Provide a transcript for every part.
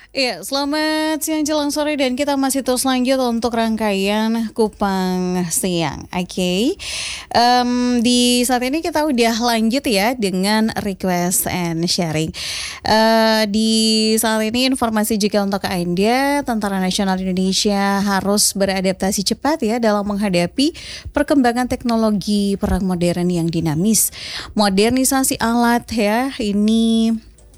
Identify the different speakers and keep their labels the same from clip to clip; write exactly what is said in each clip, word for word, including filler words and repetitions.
Speaker 1: Iya, selamat siang jelang sore dan kita masih terus lanjut untuk rangkaian Kupang Siang. Oke, Em, di saat ini kita udah lanjut ya dengan request and sharing. Eh, di saat ini informasi juga untuk Anda, Tentara Nasional Indonesia harus beradaptasi cepat ya dalam menghadapi perkembangan teknologi perang modern yang dinamis. Modernisasi alat ya, ini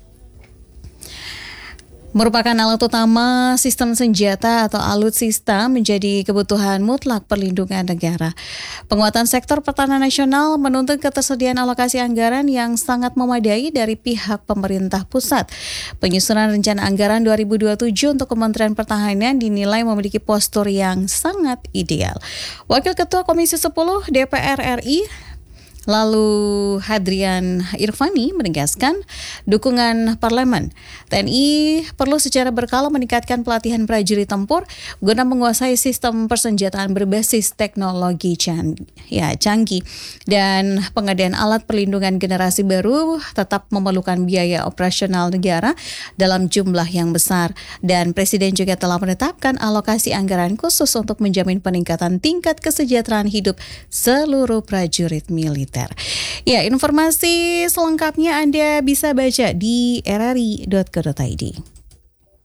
Speaker 1: merupakan alat utama sistem senjata atau alutsista menjadi kebutuhan mutlak perlindungan negara. Penguatan sektor pertahanan nasional menuntut ketersediaan alokasi anggaran yang sangat memadai dari pihak pemerintah pusat. Penyusunan rencana anggaran dua ribu dua puluh tujuh untuk Kementerian Pertahanan dinilai memiliki postur yang sangat ideal. Wakil Ketua Komisi sepuluh D P R R I lalu Hadrian Irvani menegaskan dukungan parlemen. T N I perlu secara berkala meningkatkan pelatihan prajurit tempur guna menguasai sistem persenjataan berbasis teknologi can- ya, canggih. Dan pengadaan alat perlindungan generasi baru tetap memerlukan biaya operasional negara dalam jumlah yang besar. Dan Presiden juga telah menetapkan alokasi anggaran khusus untuk menjamin peningkatan tingkat kesejahteraan hidup seluruh prajurit militer. Ya, informasi selengkapnya Anda bisa baca di r r i dot co dot i d.